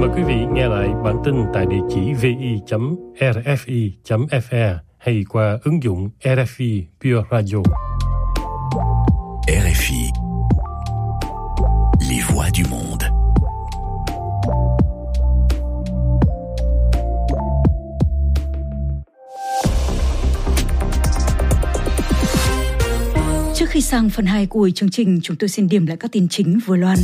Mời quý vị nghe lại bản tin tại địa chỉ vi.rfi.fr hay qua ứng dụng RFI Pure Radio. RFI, les voix du monde. Trước khi sang phần 2 của chương trình, chúng tôi xin điểm lại các tin chính vừa loan.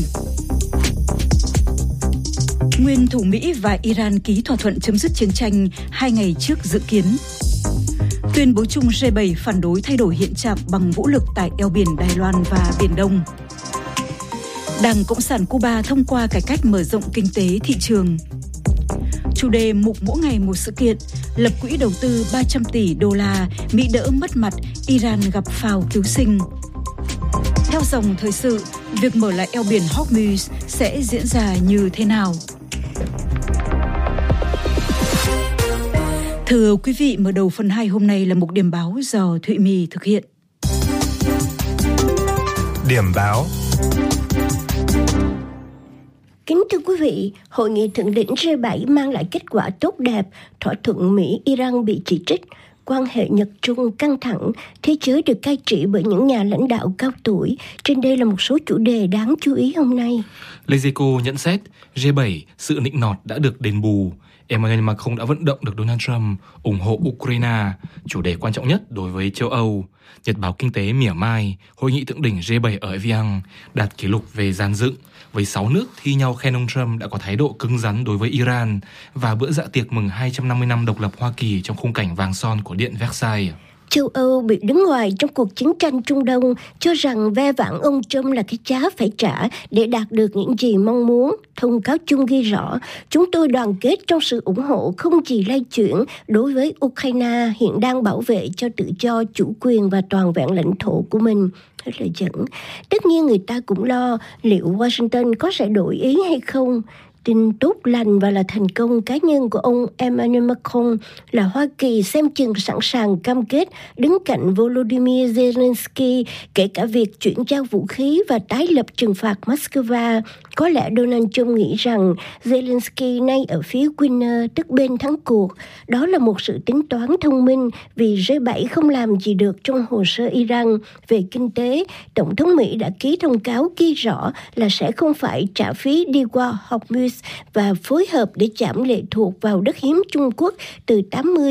Nguyên thủ Mỹ và Iran ký thỏa thuận chấm dứt chiến tranh 2 ngày trước dự kiến. Tuyên bố chung G7 phản đối thay đổi hiện trạng bằng vũ lực tại eo biển Đài Loan và Biển Đông. Đảng Cộng sản Cuba thông qua cải cách mở rộng kinh tế thị trường. Chủ đề mục mỗi ngày một sự kiện, lập quỹ đầu tư 300 tỷ đô la, Mỹ đỡ mất mặt, Iran gặp phao cứu sinh. Theo dòng thời sự, việc mở lại eo biển Hormuz sẽ diễn ra như thế nào? Thưa quý vị, mở đầu phần 2 hôm nay là mục điểm báo do Thụy My thực hiện. Điểm báo. Kính thưa quý vị, hội nghị thượng đỉnh G7 mang lại kết quả tốt đẹp, thỏa thuận Mỹ-Iran bị chỉ trích, quan hệ Nhật-Trung căng thẳng, thế giới được cai trị bởi những nhà lãnh đạo cao tuổi. Trên đây là một số chủ đề đáng chú ý hôm nay. Lezeco nhận xét, G7, sự nịnh nọt đã được đền bù. Emmanuel Macron đã vận động được Donald Trump ủng hộ Ukraine, chủ đề quan trọng nhất đối với châu Âu. Nhật báo Kinh tế mỉa mai, hội nghị thượng đỉnh G7 ở Evian đạt kỷ lục về dàn dựng, với 6 nước thi nhau khen ông Trump đã có thái độ cứng rắn đối với Iran và bữa dạ tiệc mừng 250 năm độc lập Hoa Kỳ trong khung cảnh vàng son của Điện Versailles. Châu Âu bị đứng ngoài trong cuộc chiến tranh Trung Đông, cho rằng ve vãn ông Trump là cái giá phải trả để đạt được những gì mong muốn. Thông cáo chung ghi rõ, chúng tôi đoàn kết trong sự ủng hộ không chỉ lay chuyển đối với Ukraine hiện đang bảo vệ cho tự do, chủ quyền và toàn vẹn lãnh thổ của mình. Hết lời dẫn. Tất nhiên người ta cũng lo liệu Washington có sẽ đổi ý hay không. Tin tốt lành và là thành công cá nhân của ông Emmanuel Macron là Hoa Kỳ xem chừng sẵn sàng cam kết đứng cạnh Volodymyr Zelensky, kể cả việc chuyển giao vũ khí và tái lập trừng phạt Moscow. Có lẽ Donald Trump nghĩ rằng Zelensky nay ở phía winner, tức bên thắng cuộc. Đó là một sự tính toán thông minh vì G7 không làm gì được trong hồ sơ Iran. Về kinh tế, Tổng thống Mỹ đã ký thông cáo ghi rõ là sẽ không phải trả phí đi qua Hormuz và phối hợp để giảm lệ thuộc vào đất hiếm Trung Quốc từ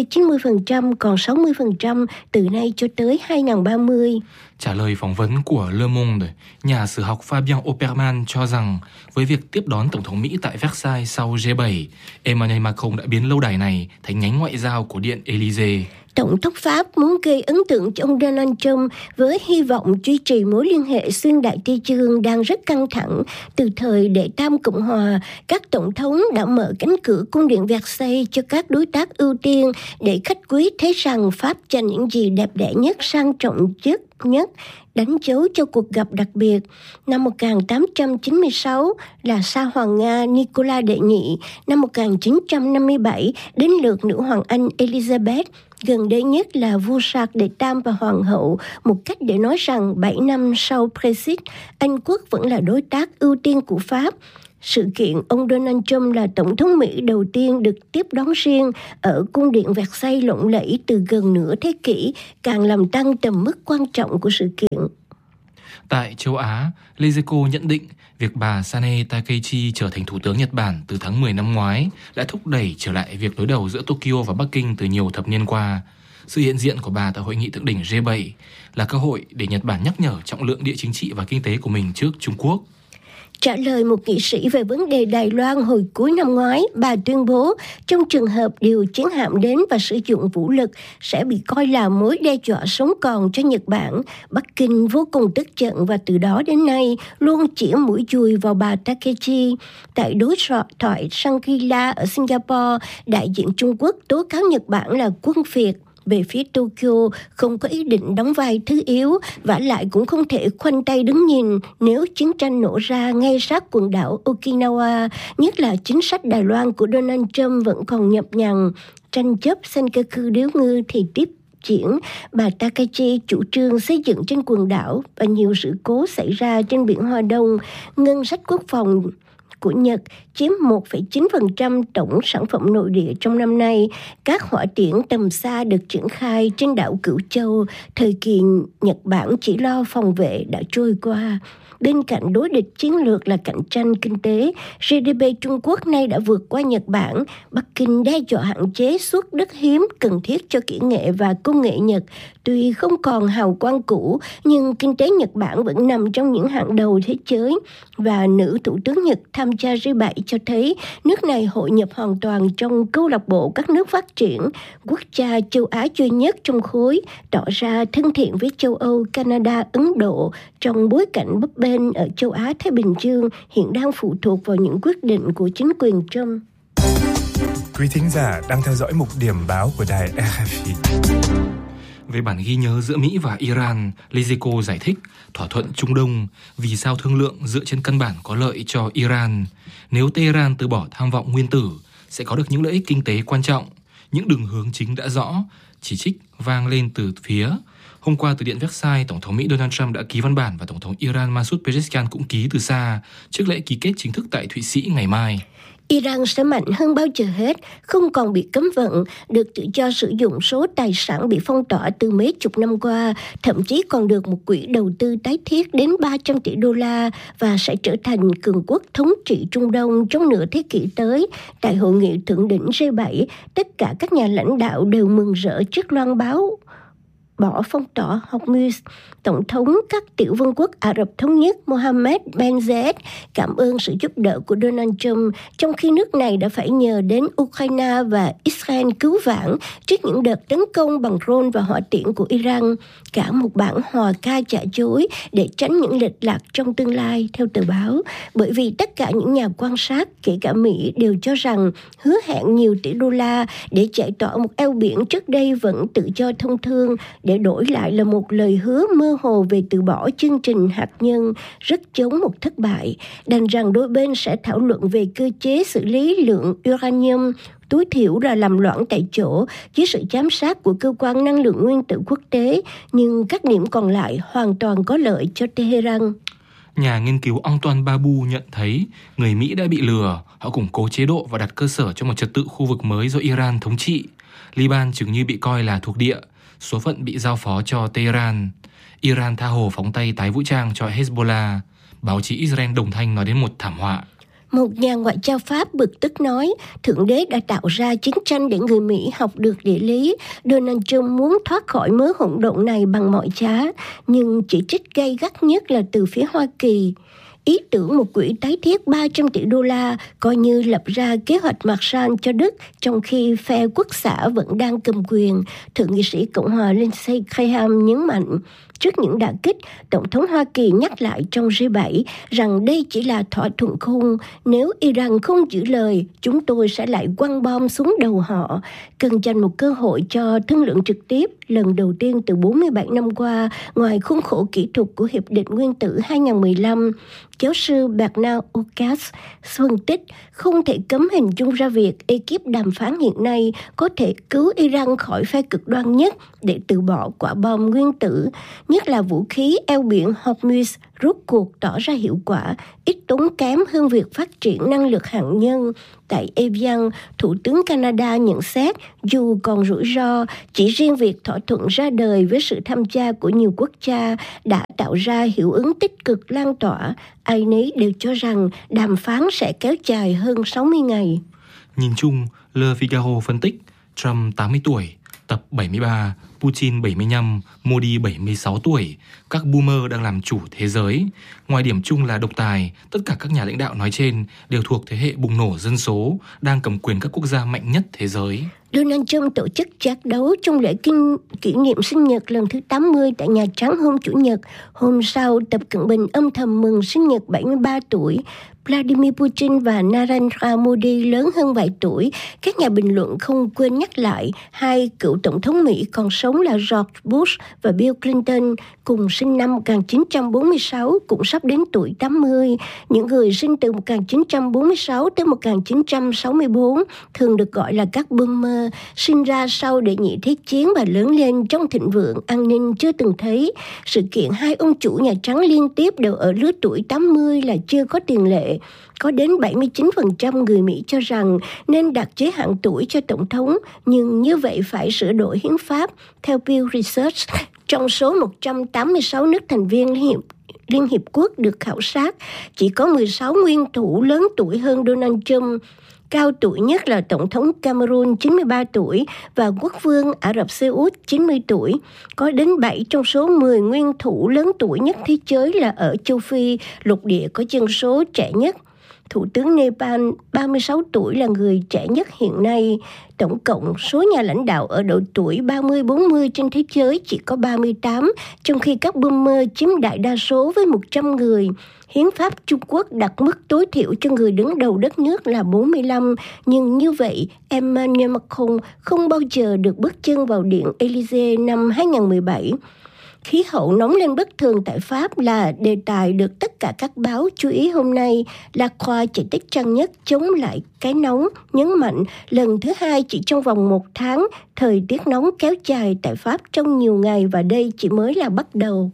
80-90% còn 60% từ nay cho tới 2030. Trả lời phỏng vấn của Le Monde, nhà sử học Fabien Opperman cho rằng với việc tiếp đón Tổng thống Mỹ tại Versailles sau G7, Emmanuel Macron đã biến lâu đài này thành nhánh ngoại giao của Điện Élysée. Tổng thống Pháp muốn gây ấn tượng cho ông Donald Trump với hy vọng duy trì mối liên hệ xuyên Đại Tây Dương đang rất căng thẳng. Từ thời Đệ Tam Cộng Hòa, các tổng thống đã mở cánh cửa cung điện Versailles cho các đối tác ưu tiên để khách quý thấy rằng Pháp dành những gì đẹp đẽ nhất, sang trọng nhất, đánh dấu cho cuộc gặp đặc biệt. Năm 1896 là Sa Hoàng Nga Nicola Đệ Nhị, năm 1957 đến lượt nữ hoàng Anh Elizabeth, gần đây nhất là vua Charles đệ Tam và hoàng hậu, một cách để nói rằng 7 năm sau Brexit, Anh quốc vẫn là đối tác ưu tiên của Pháp. Sự kiện ông Donald Trump là Tổng thống Mỹ đầu tiên được tiếp đón riêng ở cung điện Versailles lộng lẫy từ gần nửa thế kỷ, càng làm tăng tầm mức quan trọng của sự kiện. Tại châu Á, Lezeco nhận định việc bà Sane Takeichi trở thành thủ tướng Nhật Bản từ tháng 10 năm ngoái đã thúc đẩy trở lại việc đối đầu giữa Tokyo và Bắc Kinh từ nhiều thập niên qua. Sự hiện diện của bà tại hội nghị thượng đỉnh G7 là cơ hội để Nhật Bản nhắc nhở trọng lượng địa chính trị và kinh tế của mình trước Trung Quốc. Trả lời một nghị sĩ về vấn đề Đài Loan hồi cuối năm ngoái, bà tuyên bố trong trường hợp điều chiến hạm đến và sử dụng vũ lực sẽ bị coi là mối đe dọa sống còn cho Nhật Bản. Bắc Kinh vô cùng tức giận và từ đó đến nay luôn chĩa mũi dùi vào bà Takeichi. Tại đối thoại Shangri-La ở Singapore, đại diện Trung Quốc tố cáo Nhật Bản là quân phiệt. Về phía Tokyo không có ý định đóng vai thứ yếu, vả lại cũng không thể khoanh tay đứng nhìn nếu chiến tranh nổ ra ngay sát quần đảo Okinawa, nhất là chính sách Đài Loan của Donald Trump vẫn còn nhập nhằng. Tranh chấp Senkaku điếu ngư thì tiếp diễn. Bà Takaichi chủ trương xây dựng trên quần đảo và nhiều sự cố xảy ra trên biển Hoa Đông. Ngân sách quốc phòng của Nhật chiếm 1,9% tổng sản phẩm nội địa trong năm nay. Các hỏa tiễn tầm xa được triển khai trên đảo Cửu Châu, thời kỳ Nhật Bản chỉ lo phòng vệ đã trôi qua. Bên cạnh đối địch chiến lược là cạnh tranh kinh tế, GDP Trung Quốc nay đã vượt qua Nhật Bản. Bắc Kinh đe dọa hạn chế xuất đất hiếm cần thiết cho kỹ nghệ và công nghệ Nhật. Tuy không còn hào quang cũ, nhưng kinh tế Nhật Bản vẫn nằm trong những hạng đầu thế giới. Và nữ thủ tướng Nhật tham gia G7 cho thấy nước này hội nhập hoàn toàn trong câu lạc bộ các nước phát triển, quốc gia châu Á duy nhất trong khối, tỏ ra thân thiện với châu Âu, Canada, Ấn Độ trong bối cảnh bấp bênh ở châu Á Thái Bình Dương hiện đang phụ thuộc vào những quyết định của chính quyền Trump. Quý thính giả đang theo dõi mục điểm báo của đài RFI. Về bản ghi nhớ giữa Mỹ và Iran, Liziko giải thích thỏa thuận Trung Đông vì sao thương lượng dựa trên căn bản có lợi cho Iran. Nếu Tehran từ bỏ tham vọng nguyên tử, sẽ có được những lợi ích kinh tế quan trọng. Những đường hướng chính đã rõ, chỉ trích vang lên từ phía. Hôm qua từ Điện Versailles, Tổng thống Mỹ Donald Trump đã ký văn bản và Tổng thống Iran Masoud Pezeshkian cũng ký từ xa trước lễ ký kết chính thức tại Thụy Sĩ ngày mai. Iran sẽ mạnh hơn bao giờ hết, không còn bị cấm vận, được tự do sử dụng số tài sản bị phong tỏa từ mấy chục năm qua, thậm chí còn được một quỹ đầu tư tái thiết đến 300 tỷ đô la và sẽ trở thành cường quốc thống trị Trung Đông trong nửa thế kỷ tới. Tại hội nghị thượng đỉnh G7, tất cả các nhà lãnh đạo đều mừng rỡ trước loan báo bỏ phong tỏa Hormuz. Tổng thống các tiểu vương quốc Ả Rập Thống Nhất Mohammed bin Zayed cảm ơn sự giúp đỡ của Donald Trump, trong khi nước này đã phải nhờ đến Ukraine và Israel cứu vãn trước những đợt tấn công bằng drone và hỏa tiễn của Iran. Cả một bản hòa ca giả dối để tránh những lệch lạc trong tương lai, theo tờ báo, bởi vì tất cả những nhà quan sát, kể cả Mỹ, đều cho rằng hứa hẹn nhiều tỷ đô la để giải tỏa một eo biển trước đây vẫn tự do thông thương, để đổi lại là một lời hứa mơ hồ về từ bỏ chương trình hạt nhân, rất giống một thất bại. Đành rằng đôi bên sẽ thảo luận về cơ chế xử lý lượng uranium, tối thiểu là làm loãng tại chỗ dưới sự giám sát của cơ quan năng lượng nguyên tử quốc tế, nhưng các điểm còn lại hoàn toàn có lợi cho Tehran. Nhà nghiên cứu Antoine Babu nhận thấy người Mỹ đã bị lừa, họ củng cố chế độ và đặt cơ sở cho một trật tự khu vực mới do Iran thống trị. Liban chừng như bị coi là thuộc địa, số phận bị giao phó cho Tehran. Iran tha hồ phóng tay tái vũ trang cho Hezbollah. Báo chí Israel đồng thanh nói đến một thảm họa. Một nhà ngoại giao Pháp bực tức nói, Thượng Đế đã tạo ra chiến tranh để người Mỹ học được địa lý. Donald Trump muốn thoát khỏi mớ hỗn độn này bằng mọi giá, nhưng chỉ trích gay gắt nhất là từ phía Hoa Kỳ. Ý tưởng một quỹ tái thiết 300 tỷ đô la coi như lập ra kế hoạch Marshall cho Đức, trong khi phe quốc xã vẫn đang cầm quyền, Thượng nghị sĩ Cộng hòa Lindsey Graham nhấn mạnh. Trước những đả kích, Tổng thống Hoa Kỳ nhắc lại trong G7 rằng đây chỉ là thỏa thuận khung. Nếu Iran không giữ lời, chúng tôi sẽ lại quăng bom xuống đầu họ. Cần dành một cơ hội cho thương lượng trực tiếp, lần đầu tiên từ 47 năm qua, ngoài khuôn khổ kỹ thuật của Hiệp định Nguyên tử 2015. Giáo sư Bernard Ocas phân tích không thể cấm hình dung ra việc ekip đàm phán hiện nay có thể cứu Iran khỏi phe cực đoan nhất để từ bỏ quả bom nguyên tử, nhất là vũ khí eo biển Hormuz rốt cuộc tỏ ra hiệu quả, ít tốn kém hơn việc phát triển năng lực hạt nhân. Tại Evian, Thủ tướng Canada nhận xét dù còn rủi ro, chỉ riêng việc thỏa thuận ra đời với sự tham gia của nhiều quốc gia đã tạo ra hiệu ứng tích cực lan tỏa. Ai nấy đều cho rằng đàm phán sẽ kéo dài hơn 60 ngày. Nhìn chung, Le Figaro phân tích Trump 80 tuổi, Tập 73, Putin 75, Modi 76 tuổi, các boomer đang làm chủ thế giới. Ngoài điểm chung là độc tài, tất cả các nhà lãnh đạo nói trên đều thuộc thế hệ bùng nổ dân số, đang cầm quyền các quốc gia mạnh nhất thế giới. Donald Trump tổ chức trác đấu trong lễ kỷ niệm sinh nhật lần thứ 80 tại Nhà Trắng hôm Chủ nhật. Hôm sau, Tập Cận Bình âm thầm mừng sinh nhật 73 tuổi. Vladimir Putin và Narendra Modi lớn hơn vài tuổi. Các nhà bình luận không quên nhắc lại hai cựu tổng thống Mỹ còn sống là George Bush và Bill Clinton, cùng sinh năm 1946, cũng sắp đến tuổi 80. Những người sinh từ 1946 tới 1964 thường được gọi là các boomer, sinh ra sau đệ nhị thế chiến và lớn lên trong thịnh vượng an ninh chưa từng thấy. Sự kiện hai ông chủ Nhà Trắng liên tiếp đều ở lứa tuổi 80 là chưa có tiền lệ. đề. Có đến 79% người Mỹ cho rằng nên đặt giới hạn tuổi cho tổng thống, nhưng như vậy phải sửa đổi hiến pháp. Theo Pew Research, trong số 186 nước thành viên Liên Hiệp Quốc được khảo sát, chỉ có 16 nguyên thủ lớn tuổi hơn Donald Trump. Cao tuổi nhất là Tổng thống Cameroon 93 tuổi và Quốc vương Ả Rập Xê Út 90 tuổi. Có đến 7 trong số 10 nguyên thủ lớn tuổi nhất thế giới là ở châu Phi, lục địa có dân số trẻ nhất. Thủ tướng Nepal 36 tuổi là người trẻ nhất hiện nay. Tổng cộng, số nhà lãnh đạo ở độ tuổi 30-40 trên thế giới chỉ có 38, trong khi các boomer chiếm đại đa số với 100 người. Hiến pháp Trung Quốc đặt mức tối thiểu cho người đứng đầu đất nước là 45, nhưng như vậy, Emmanuel Macron không bao giờ được bước chân vào Điện Élysée năm 2017. Khí hậu nóng lên bất thường tại Pháp là đề tài được tất cả các báo chú ý hôm nay. La Croix chạy tích trang nhất chống lại cái nóng, nhấn mạnh lần thứ 2 chỉ trong vòng 1 tháng, thời tiết nóng kéo dài tại Pháp trong nhiều ngày và đây chỉ mới là bắt đầu.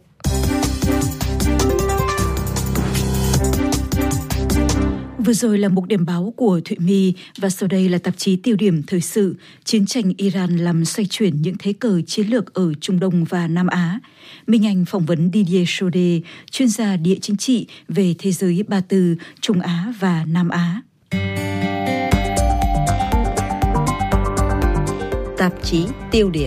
Vừa rồi là mục điểm báo của Thụy My và sau đây là tạp chí Tiêu điểm thời sự. Chiến tranh Iran làm xoay chuyển những thế cờ chiến lược ở Trung Đông và Nam Á. Minh Anh phỏng vấn Didier Chaudet, chuyên gia địa chính trị về thế giới Ba Tư, Trung Á và Nam Á. Tạp chí Tiêu điểm.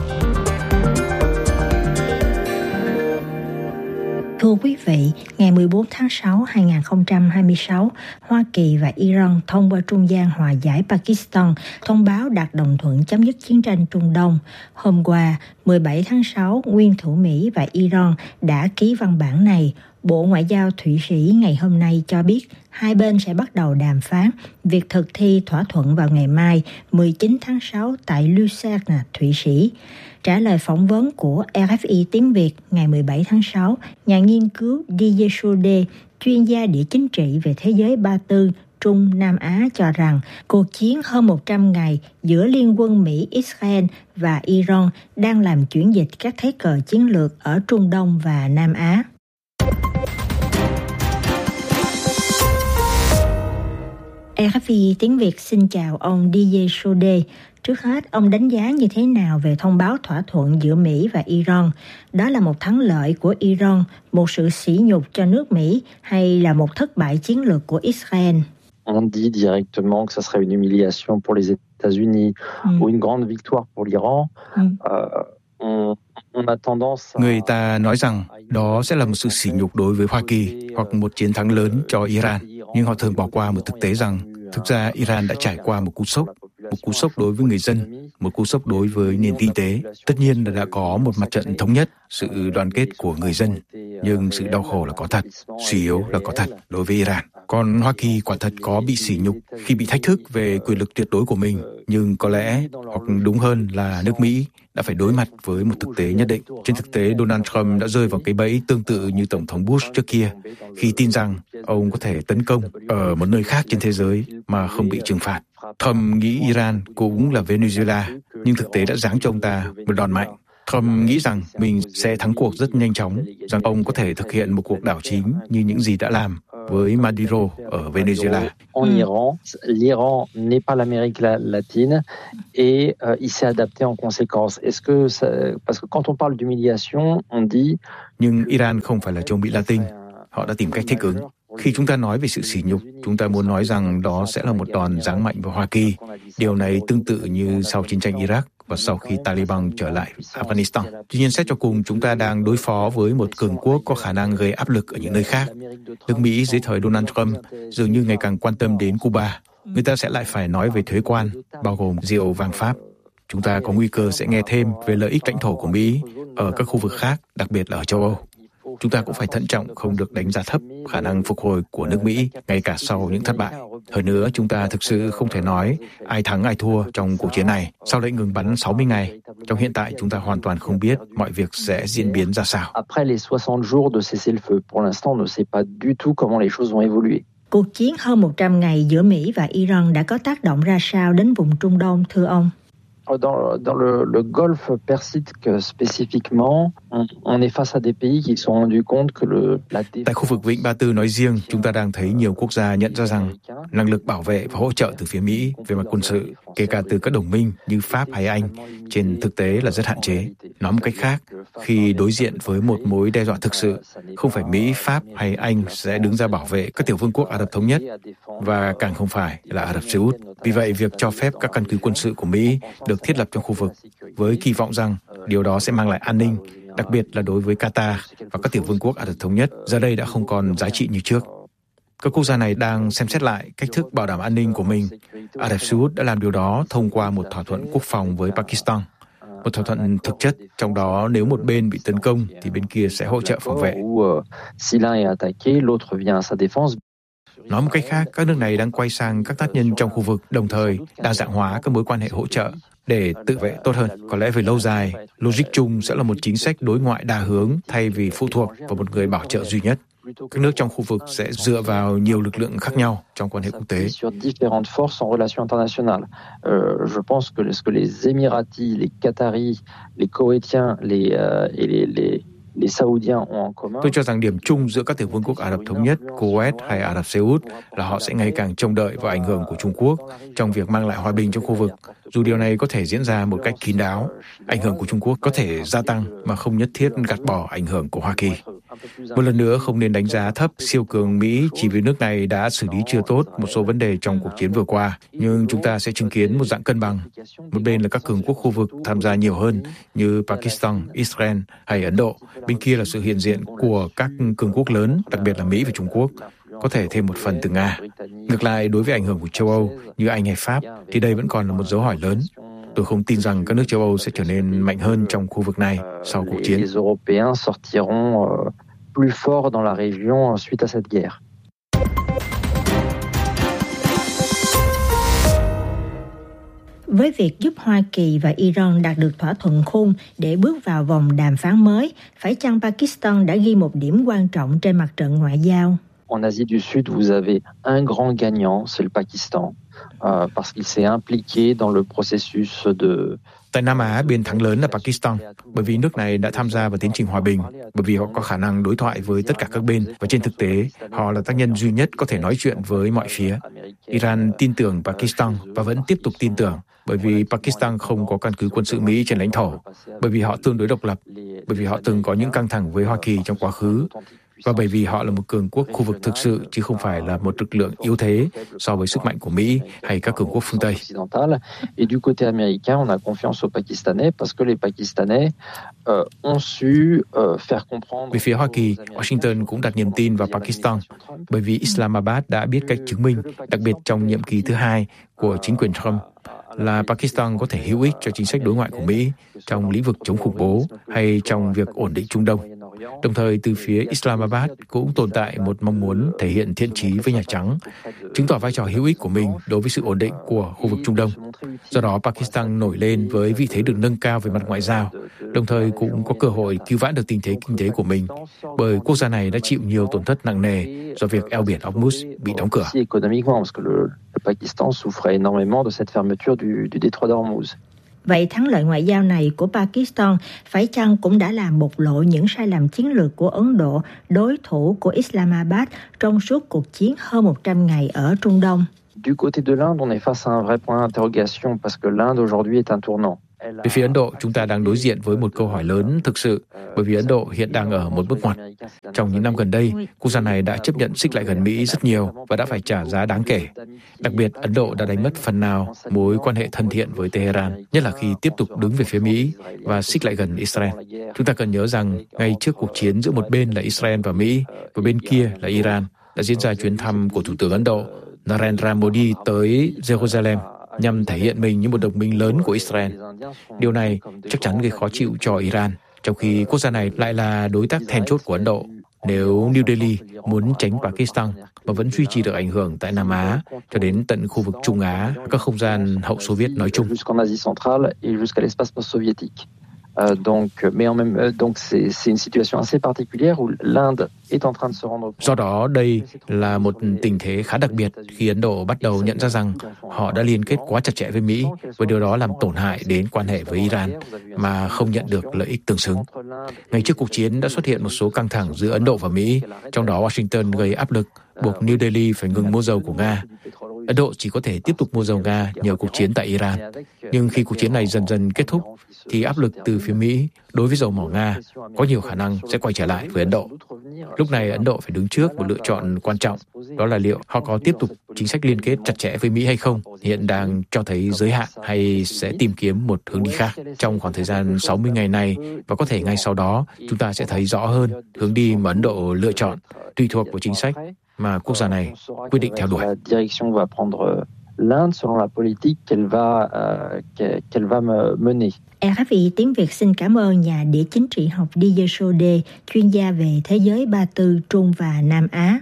Thưa quý vị, ngày 14 tháng 6, 2026, Hoa Kỳ và Iran thông qua trung gian hòa giải Pakistan thông báo đạt đồng thuận chấm dứt chiến tranh Trung Đông. Hôm qua, 17 tháng 6, nguyên thủ Mỹ và Iran đã ký văn bản này. Bộ Ngoại giao Thụy Sĩ ngày hôm nay cho biết hai bên sẽ bắt đầu đàm phán việc thực thi thỏa thuận vào ngày mai 19 tháng 6 tại Lucerne, Thụy Sĩ. Trả lời phỏng vấn của RFI tiếng Việt ngày 17 tháng 6, nhà nghiên cứu Didier Chaudet, chuyên gia địa chính trị về thế giới Ba Tư, Trung Nam Á cho rằng cuộc chiến hơn 100 ngày giữa Liên quân Mỹ, Israel và Iran đang làm chuyển dịch các thế cờ chiến lược ở Trung Đông và Nam Á. RFI tiếng Việt xin chào ông Didier Chaudet. Trước hết, ông đánh giá như thế nào về thông báo thỏa thuận giữa Mỹ và Iran? Đó là một thắng lợi của Iran, một sự sỉ nhục cho nước Mỹ hay là một thất bại chiến lược của Israel? On dit directement que ça serait une humiliation pour les États-Unis ou une grande victoire pour l'Iran. Người ta nói rằng đó sẽ là một sự sỉ nhục đối với Hoa Kỳ hoặc một chiến thắng lớn cho Iran. Nhưng họ thường bỏ qua một thực tế rằng thực ra Iran đã trải qua một cú sốc đối với người dân, một cú sốc đối với nền kinh tế. Tất nhiên là đã có một mặt trận thống nhất, sự đoàn kết của người dân, nhưng sự đau khổ là có thật, suy yếu là có thật đối với Iran. Còn Hoa Kỳ quả thật có bị sỉ nhục khi bị thách thức về quyền lực tuyệt đối của mình, nhưng có lẽ, hoặc đúng hơn là nước Mỹ, đã phải đối mặt với một thực tế nhất định. Trên thực tế, Donald Trump đã rơi vào cái bẫy tương tự như Tổng thống Bush trước kia, khi tin rằng ông có thể tấn công ở một nơi khác trên thế giới mà không bị trừng phạt. Trump nghĩ Iran cũng là Venezuela, nhưng thực tế đã giáng cho ông ta một đòn mạnh. Trump nghĩ rằng mình sẽ thắng cuộc rất nhanh chóng, rằng ông có thể thực hiện một cuộc đảo chính như những gì đã làm với Maduro ở Venezuela. En Iran, l'Iran n'est pas l'Amérique latine et il s'est adapté en conséquence. Est-ce que parce que quand on parle d'humiliation, on dit nhưng Iran không phải là châu Mỹ Latin, họ đã tìm cách thích ứng. Khi chúng ta nói về sự sỉ nhục, chúng ta muốn nói rằng đó sẽ là một đòn giáng mạnh vào Hoa Kỳ. Điều này tương tự như sau chiến tranh Iraq và sau khi Taliban trở lại Afghanistan. Tuy nhiên, xét cho cùng, chúng ta đang đối phó với một cường quốc có khả năng gây áp lực ở những nơi khác. Nước Mỹ dưới thời Donald Trump dường như ngày càng quan tâm đến Cuba. Người ta sẽ lại phải nói về thuế quan, bao gồm rượu vàng Pháp. Chúng ta có nguy cơ sẽ nghe thêm về lợi ích lãnh thổ của Mỹ ở các khu vực khác, đặc biệt là ở châu Âu. Chúng ta cũng phải thận trọng không được đánh giá thấp khả năng phục hồi của nước Mỹ ngay cả sau những thất bại. Hơn nữa, chúng ta thực sự không thể nói ai thắng ai thua trong cuộc chiến này. Sau lệnh ngừng bắn 60 ngày, trong hiện tại chúng ta hoàn toàn không biết mọi việc sẽ diễn biến ra sao. Après les 60 jours de cessez-le-feu, pour l'instant on ne sait pas du tout comment les choses vont évoluer. Cuộc chiến hơn 100 ngày giữa Mỹ và Iran đã có tác động ra sao đến vùng Trung Đông, thưa ông? Dans le Golfe Persique spécifiquement, on est face à des pays qui se sont rendus compte que Tại khu vực Vịnh Ba Tư nói riêng, chúng ta đang thấy nhiều quốc gia nhận ra rằng năng lực bảo vệ và hỗ trợ từ phía Mỹ về mặt quân sự, kể cả từ các đồng minh như Pháp hay Anh, trên thực tế là rất hạn chế. Nói một cách khác, khi đối diện với một mối đe dọa thực sự, không phải Mỹ, Pháp hay Anh sẽ đứng ra bảo vệ các tiểu vương quốc Ả Rập Thống Nhất, và càng không phải là Ả Rập Xê Út. Vì vậy, việc cho phép các căn cứ quân sự của Mỹ được thiết lập trong khu vực với kỳ vọng rằng điều đó sẽ mang lại an ninh, đặc biệt là đối với Qatar và các tiểu vương quốc Ả Rập Thống Nhất, giờ đây đã không còn giá trị như trước. Các quốc gia này đang xem xét lại cách thức bảo đảm an ninh của mình. Ả Rập Xê Út đã làm điều đó thông qua một thỏa thuận quốc phòng với Pakistan. Một thỏa thuận thực chất, trong đó nếu một bên bị tấn công thì bên kia sẽ hỗ trợ phòng vệ. Nói một cách khác, các nước này đang quay sang các tác nhân trong khu vực, đồng thời đa dạng hóa các mối quan hệ hỗ trợ để tự vệ tốt hơn. Có lẽ về lâu dài, logic chung sẽ là một chính sách đối ngoại đa hướng thay vì phụ thuộc vào một người bảo trợ duy nhất. Các nước trong khu vực sẽ dựa vào nhiều lực lượng khác nhau trong quan hệ quốc tế. Je pense que les Émiratis, les Qataris, les Koweïtiens, les Saoudiens ont en commun. Tôi cho rằng điểm chung giữa các tiểu vương quốc Ả Rập Thống Nhất, Kuwait hay Ả Rập Xê Út là họ sẽ ngày càng trông đợi vào ảnh hưởng của Trung Quốc trong việc mang lại hòa bình trong khu vực. Dù điều này có thể diễn ra một cách kín đáo, ảnh hưởng của Trung Quốc có thể gia tăng mà không nhất thiết gạt bỏ ảnh hưởng của Hoa Kỳ. Một lần nữa, không nên đánh giá thấp siêu cường Mỹ chỉ vì nước này đã xử lý chưa tốt một số vấn đề trong cuộc chiến vừa qua. Nhưng chúng ta sẽ chứng kiến một dạng cân bằng. Một bên là các cường quốc khu vực tham gia nhiều hơn như Pakistan, Israel hay Ấn Độ. Bên kia là sự hiện diện của các cường quốc lớn, đặc biệt là Mỹ và Trung Quốc. Có thể thêm một phần từ Nga. Ngược lại, đối với ảnh hưởng của châu Âu như Anh hay Pháp thì đây vẫn còn là một dấu hỏi lớn. Tôi không tin rằng các nước châu Âu sẽ trở nên mạnh hơn trong khu vực này sau cuộc chiến. Les Européens sortiront plus forts dans la région suite à cette guerre. Với việc giúp Hoa Kỳ và Iran đạt được thỏa thuận khung để bước vào vòng đàm phán mới, phải chăng Pakistan đã ghi một điểm quan trọng trên mặt trận ngoại giao? En Asie du Sud, vous avez un grand gagnant, c'est le Pakistan, parce qu'il s'est impliqué dans le processus de... Tại Nam Á, bên thắng lớn là Pakistan, bởi vì nước này đã tham gia vào tiến trình hòa bình, bởi vì họ có khả năng đối thoại với tất cả các bên, và trên thực tế, họ là tác nhân duy nhất có thể nói chuyện với mọi phía. Iran tin tưởng Pakistan và vẫn tiếp tục tin tưởng, bởi vì Pakistan không có căn cứ quân sự Mỹ trên lãnh thổ, bởi vì họ tương đối độc lập, bởi vì họ từng có những căng thẳng với Hoa Kỳ trong quá khứ, và bởi vì họ là một cường quốc khu vực thực sự chứ không phải là một lực lượng yếu thế so với sức mạnh của Mỹ hay các cường quốc phương Tây. Et du côté américain, on a confiance aux Pakistanais parce que les Pakistanais ont su faire comprendre. Về phía Hoa Kỳ, Washington cũng đặt niềm tin vào Pakistan bởi vì Islamabad đã biết cách chứng minh, đặc biệt trong nhiệm kỳ thứ 2 của chính quyền Trump, là Pakistan có thể hữu ích cho chính sách đối ngoại của Mỹ trong lĩnh vực chống khủng bố hay trong việc ổn định Trung Đông. Đồng thời, từ phía Islamabad cũng tồn tại một mong muốn thể hiện thiện chí với Nhà Trắng, chứng tỏ vai trò hữu ích của mình đối với sự ổn định của khu vực Trung Đông. Do đó, Pakistan nổi lên với vị thế được nâng cao về mặt ngoại giao, đồng thời cũng có cơ hội cứu vãn được tình thế kinh tế của mình, bởi quốc gia này đã chịu nhiều tổn thất nặng nề do việc eo biển Hormuz bị đóng cửa. Vậy thắng lợi ngoại giao này của Pakistan phải chăng cũng đã làm bộc lộ những sai lầm chiến lược của Ấn Độ, đối thủ của Islamabad trong suốt cuộc chiến hơn 100 ngày ở Trung Đông? Du côté de l'Inde, on est face à un vrai point d'interrogation parce que l'Inde aujourd'hui est un tournant. Về phía Ấn Độ, chúng ta đang đối diện với một câu hỏi lớn thực sự, bởi vì Ấn Độ hiện đang ở một bước ngoặt. Trong những năm gần đây, quốc gia này đã chấp nhận xích lại gần Mỹ rất nhiều và đã phải trả giá đáng kể. Đặc biệt, Ấn Độ đã đánh mất phần nào mối quan hệ thân thiện với Tehran, nhất là khi tiếp tục đứng về phía Mỹ và xích lại gần Israel. Chúng ta cần nhớ rằng, ngay trước cuộc chiến giữa một bên là Israel và Mỹ, và bên kia là Iran, đã diễn ra chuyến thăm của Thủ tướng Ấn Độ Narendra Modi tới Jerusalem nhằm thể hiện mình như một đồng minh lớn của Israel. Điều này chắc chắn gây khó chịu cho Iran, trong khi quốc gia này lại là đối tác then chốt của Ấn Độ. Nếu New Delhi muốn tránh Pakistan mà vẫn duy trì được ảnh hưởng tại Nam Á cho đến tận khu vực Trung Á, các không gian hậu Xô Viết nói chung. Donc c'est une situation assez particulière où l'Inde est en train de se rendre. Do đó, đây là một tình thế khá đặc biệt khi Ấn Độ bắt đầu nhận ra rằng họ đã liên kết quá chặt chẽ với Mỹ, và điều đó làm tổn hại đến quan hệ với Iran mà không nhận được lợi ích tương xứng. Ngay trước cuộc chiến đã xuất hiện một số căng thẳng giữa Ấn Độ và Mỹ, trong đó Washington gây áp lực buộc New Delhi phải ngừng mua dầu của Nga. Ấn Độ chỉ có thể tiếp tục mua dầu Nga nhờ cuộc chiến tại Iran. Nhưng khi cuộc chiến này dần dần kết thúc, thì áp lực từ phía Mỹ đối với dầu mỏ Nga có nhiều khả năng sẽ quay trở lại với Ấn Độ. Lúc này Ấn Độ phải đứng trước một lựa chọn quan trọng, đó là liệu họ có tiếp tục chính sách liên kết chặt chẽ với Mỹ hay không, hiện đang cho thấy giới hạn, hay sẽ tìm kiếm một hướng đi khác. Trong khoảng thời gian 60 ngày này, và có thể ngay sau đó, chúng ta sẽ thấy rõ hơn hướng đi mà Ấn Độ lựa chọn, tùy thuộc vào chính sách mà quốc gia này quyết định theo đuổi. L'Inde selon la politique qu'elle va mener. RFI tiếng Việt xin cảm ơn nhà địa chính trị học Didier Sode, chuyên gia về thế giới Ba Tư, Trung và Nam Á.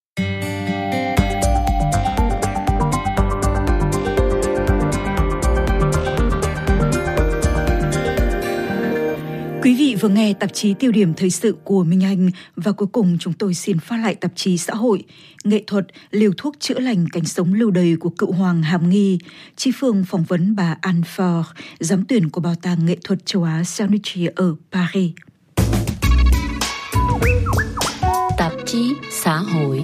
Quý vị vừa nghe tạp chí Tiêu điểm thời sự của Minh Anh, và cuối cùng chúng tôi xin phát lại tạp chí Xã hội, nghệ thuật, liều thuốc chữa lành cánh sống lưu đày của cựu hoàng Hàm Nghi. Chi Phương phỏng vấn bà Anne Faure, giám tuyển của Bảo tàng Nghệ thuật châu Á Cernucci ở Paris. Tạp chí Xã hội.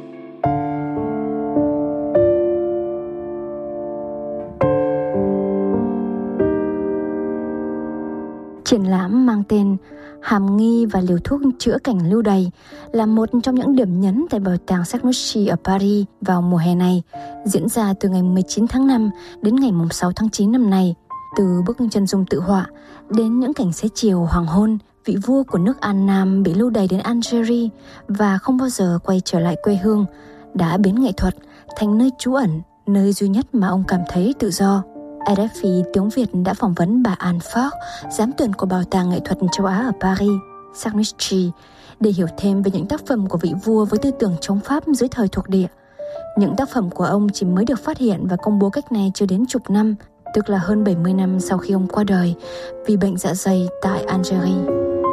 Triển lãm mang tên Hàm Nghi và liều thuốc chữa cảnh lưu đày là một trong những điểm nhấn tại Bảo tàng Cernucci ở Paris vào mùa hè này, diễn ra từ ngày 19 tháng 5 đến ngày 6 tháng 9 năm nay. Từ bức chân dung tự họa đến những cảnh xế chiều hoàng hôn, vị vua của nước An Nam bị lưu đày đến Algeria và không bao giờ quay trở lại quê hương, đã biến nghệ thuật thành nơi trú ẩn, nơi duy nhất mà ông cảm thấy tự do. RFI tiếng Việt đã phỏng vấn bà Anne Faure, giám tuyển của Bảo tàng Nghệ thuật châu Á ở Paris, Cernucci, để hiểu thêm về những tác phẩm của vị vua với tư tưởng chống Pháp dưới thời thuộc địa. Những tác phẩm của ông chỉ mới được phát hiện và công bố cách này chưa đến chục năm, tức là hơn 70 năm sau khi ông qua đời vì bệnh dạ dày tại Algeria.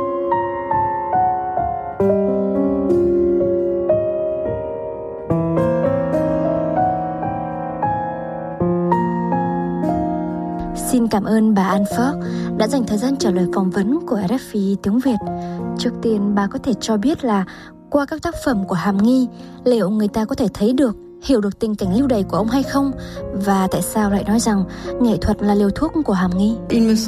Xin cảm ơn bà Anne Faure đã dành thời gian trả lời phỏng vấn của RFI tiếng Việt. Trước tiên, bà có thể cho biết là qua các tác phẩm của Hàm Nghi, liệu người ta có thể thấy được, hiểu được tình cảnh lưu đày của ông hay không? Và tại sao lại nói rằng nghệ thuật là liều thuốc của Hàm Nghi?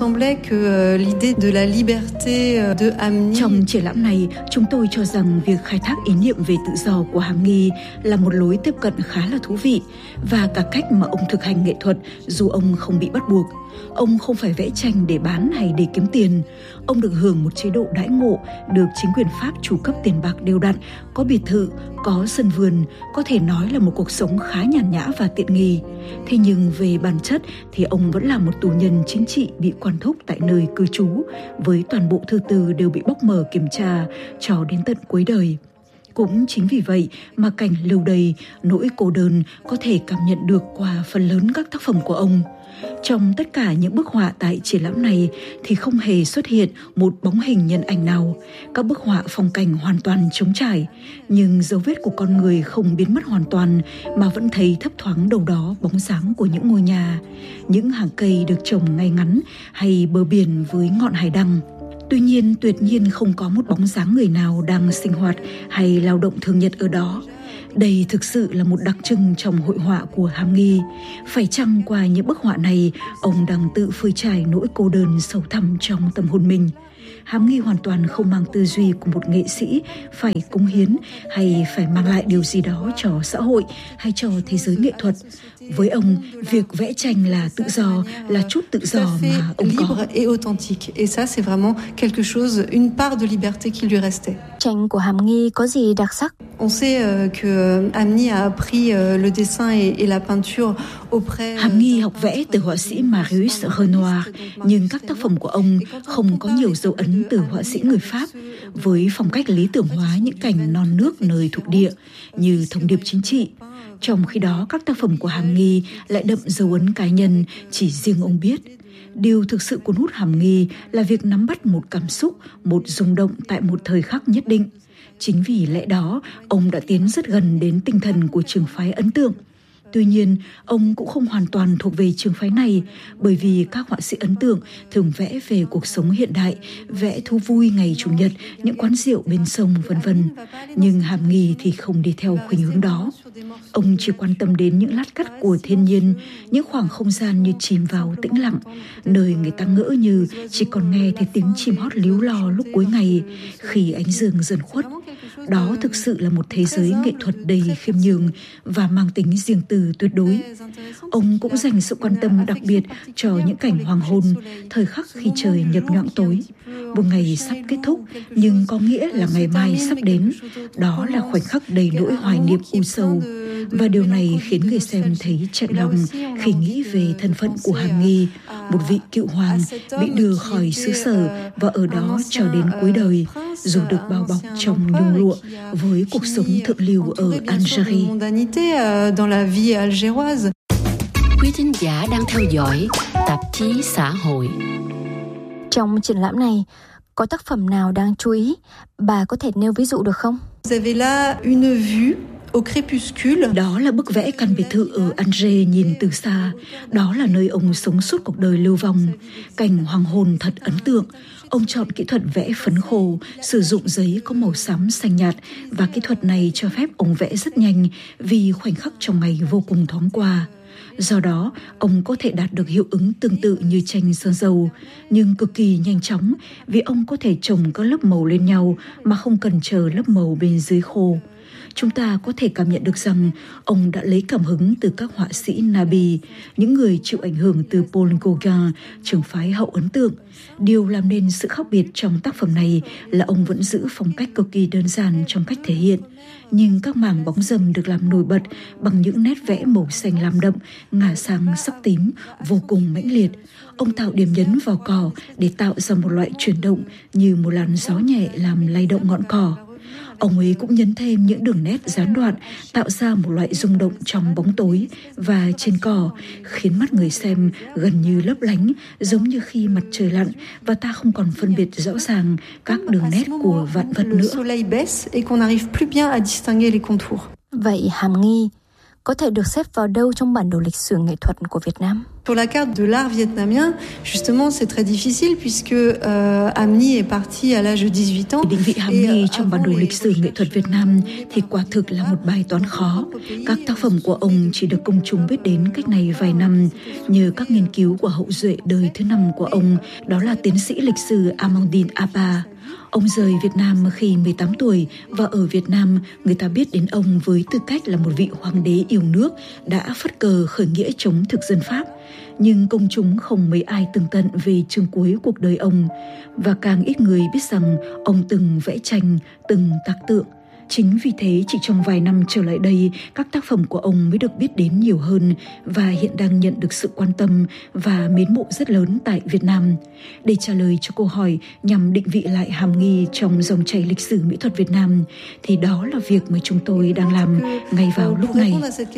Trong triển lãm này, chúng tôi cho rằng việc khai thác ý niệm về tự do của Hàm Nghi là một lối tiếp cận khá là thú vị, và cả cách mà ông thực hành nghệ thuật dù ông không bị bắt buộc. Ông không phải vẽ tranh để bán hay để kiếm tiền. Ông được hưởng một chế độ đãi ngộ, được chính quyền Pháp chu cấp tiền bạc đều đặn, có biệt thự, có sân vườn, có thể nói là một cuộc sống khá nhàn nhã và tiện nghi. Thế nhưng về bản chất thì ông vẫn là một tù nhân chính trị bị quản thúc tại nơi cư trú, với toàn bộ thư từ đều bị bóc mở kiểm tra cho đến tận cuối đời. Cũng chính vì vậy mà cảnh lưu đày, nỗi cô đơn có thể cảm nhận được qua phần lớn các tác phẩm của ông. Trong tất cả những bức họa tại triển lãm này thì không hề xuất hiện một bóng hình nhân ảnh nào. Các bức họa phong cảnh hoàn toàn trống trải, nhưng dấu vết của con người không biến mất hoàn toàn, mà vẫn thấy thấp thoáng đâu đó bóng dáng của những ngôi nhà, những hàng cây được trồng ngay ngắn, hay bờ biển với ngọn hải đăng. Tuy nhiên, tuyệt nhiên không có một bóng dáng người nào đang sinh hoạt hay lao động thường nhật ở đó. Đây thực sự là một đặc trưng trong hội họa của Hàm Nghi. Phải chăng qua những bức họa này, ông đang tự phơi trải nỗi cô đơn sâu thẳm trong tâm hồn mình? Hàm Nghi hoàn toàn không mang tư duy của một nghệ sĩ phải cống hiến hay phải mang lại điều gì đó cho xã hội hay cho thế giới nghệ thuật. Với ông, việc vẽ tranh là tự do, là chút tự do mà ông có. Tranh của Hàm Nghi có gì đặc sắc? Hàm Nghi học vẽ từ họa sĩ Marius Renoir, nhưng các tác phẩm của ông không có nhiều dấu ấn từ họa sĩ người Pháp, với phong cách lý tưởng hóa những cảnh non nước nơi thuộc địa như thông điệp chính trị. Trong khi đó, các tác phẩm của Hàm Nghi lại đậm dấu ấn cá nhân chỉ riêng ông biết. Điều thực sự cuốn hút Hàm Nghi là việc nắm bắt một cảm xúc, một rung động tại một thời khắc nhất định. Chính vì lẽ đó, ông đã tiến rất gần đến tinh thần của trường phái ấn tượng. Tuy nhiên, ông cũng không hoàn toàn thuộc về trường phái này, bởi vì các họa sĩ ấn tượng thường vẽ về cuộc sống hiện đại, vẽ thú vui ngày Chủ nhật, những quán rượu bên sông, v.v. Nhưng Hàm Nghi thì không đi theo khuynh hướng đó. Ông chỉ quan tâm đến những lát cắt của thiên nhiên, những khoảng không gian như chìm vào tĩnh lặng, nơi người ta ngỡ như chỉ còn nghe thấy tiếng chim hót líu lo lúc cuối ngày, khi ánh dương dần khuất. Đó thực sự là một thế giới nghệ thuật đầy khiêm nhường và mang tính riêng tư tuyệt đối. Ông cũng dành sự quan tâm đặc biệt cho những cảnh hoàng hôn, thời khắc khi trời nhập nhoạng tối. Một ngày sắp kết thúc, nhưng có nghĩa là ngày mai sắp đến. Đó là khoảnh khắc đầy nỗi hoài niệm u sâu. Và điều này khiến người xem thấy chạnh lòng khi nghĩ về thân phận của Hàm Nghi, một vị cựu hoàng bị đưa khỏi xứ sở và ở đó cho đến cuối đời, dù được bao bọc trong nhung lụa với cuộc sống thượng lưu ở Algerie. Quý thính giả đang theo dõi tạp chí xã hội. Trong triển lãm này, có tác phẩm nào đáng chú ý? Bà có thể nêu ví dụ được không? Đó là bức vẽ căn biệt thự ở Alger nhìn từ xa. Đó là nơi ông sống suốt cuộc đời lưu vong. Cảnh hoàng hôn thật ấn tượng. Ông chọn kỹ thuật vẽ phấn khô, sử dụng giấy có màu xám xanh nhạt, và kỹ thuật này cho phép ông vẽ rất nhanh vì khoảnh khắc trong ngày vô cùng thoáng qua. Do đó, ông có thể đạt được hiệu ứng tương tự như tranh sơn dầu, nhưng cực kỳ nhanh chóng vì ông có thể chồng các lớp màu lên nhau mà không cần chờ lớp màu bên dưới khô. Chúng ta có thể cảm nhận được rằng ông đã lấy cảm hứng từ các họa sĩ Nabi, những người chịu ảnh hưởng từ Paul Gauguin, trường phái hậu ấn tượng. Điều làm nên sự khác biệt trong tác phẩm này là ông vẫn giữ phong cách cực kỳ đơn giản trong cách thể hiện, nhưng các mảng bóng râm được làm nổi bật bằng những nét vẽ màu xanh lam đậm, ngả sang sắc tím, vô cùng mãnh liệt. Ông tạo điểm nhấn vào cỏ để tạo ra một loại chuyển động như một làn gió nhẹ làm lay động ngọn cỏ. Ông ấy cũng nhấn thêm những đường nét gián đoạn, tạo ra một loại rung động trong bóng tối và trên cỏ, khiến mắt người xem gần như lấp lánh, giống như khi mặt trời lặn và ta không còn phân biệt rõ ràng các đường nét của vạn vật nữa. Vậy Hàm Nghi có thể được xếp vào đâu trong bản đồ lịch sử nghệ thuật của Việt Nam? Sur la carte de l'art vietnamien, justement, c'est très difficile puisque Hàm Nghi est parti à l'âge de 18 ans. Định vị Hàm Nghi trong bản đồ lịch sử nghệ thuật Việt Nam thì quả thực là một bài toán khó. Các tác phẩm của ông chỉ được công chúng biết đến cách này vài năm nhờ các nghiên cứu của hậu duệ đời thứ 5 của ông, đó là tiến sĩ lịch sử Amandine Apa. Ông rời Việt Nam khi 18 tuổi và ở Việt Nam người ta biết đến ông với tư cách là một vị hoàng đế yêu nước đã phất cờ khởi nghĩa chống thực dân Pháp. Nhưng công chúng không mấy ai tường tận về chương cuối cuộc đời ông, và càng ít người biết rằng ông từng vẽ tranh, từng tác tượng. Chính vì thế chỉ trong vài năm trở lại đây, các tác phẩm của ông mới được biết đến nhiều hơn và hiện đang nhận được sự quan tâm và mến mộ rất lớn tại Việt Nam. Để trả lời cho câu hỏi nhằm định vị lại Hàm Nghi trong dòng chảy lịch sử mỹ thuật Việt Nam, thì đó là việc mà chúng tôi đang làm ngay vào lúc này.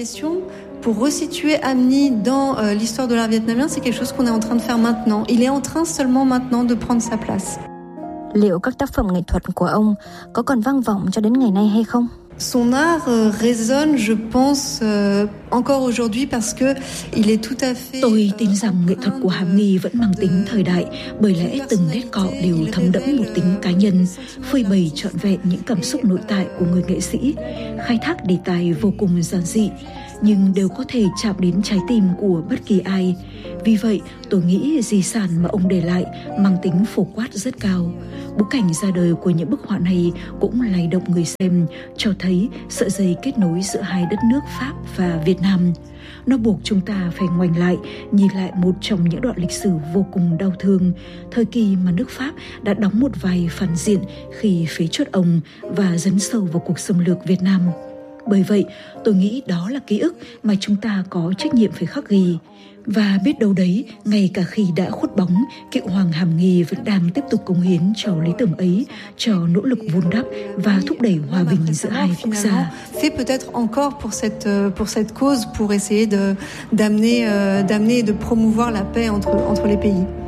Pour resituer Hàm Nghi dans l'histoire de l'art vietnamien, c'est quelque chose qu'on est en train de faire maintenant. Il est en train seulement maintenant de prendre sa place. Liệu các tác phẩm nghệ thuật của ông có còn vang vọng cho đến ngày nay hay không? Son art résonne, je pense, encore aujourd'hui parce que il est tout à fait. Tôi tin rằng nghệ thuật của Hàm Nghi vẫn mang tính thời đại, bởi lẽ từng nét cọ đều thấm đẫm một tính cá nhân, phơi bày trọn vẹn những cảm xúc nội tại của người nghệ sĩ, khai thác đề tài vô cùng giản dị, nhưng đều có thể chạm đến trái tim của bất kỳ ai. Vì vậy, tôi nghĩ di sản mà ông để lại mang tính phổ quát rất cao. Bối cảnh ra đời của những bức họa này cũng lay động người xem, cho thấy sợi dây kết nối giữa hai đất nước Pháp và Việt Nam. Nó buộc chúng ta phải ngoảnh lại, nhìn lại một trong những đoạn lịch sử vô cùng đau thương, thời kỳ mà nước Pháp đã đóng một vai phản diện khi phế truất ông và dấn sâu vào cuộc xâm lược Việt Nam. Bởi vậy, tôi nghĩ đó là ký ức mà chúng ta có trách nhiệm phải khắc ghi. Và biết đâu đấy, ngay cả khi đã khuất bóng, cựu hoàng Hàm Nghi vẫn đang tiếp tục cống hiến cho lý tưởng ấy, cho nỗ lực vun đắp và thúc đẩy hòa bình giữa hai quốc gia. Fait peut-être encore pour cette cause, pour essayer d'amener et de promouvoir la paix entre les pays.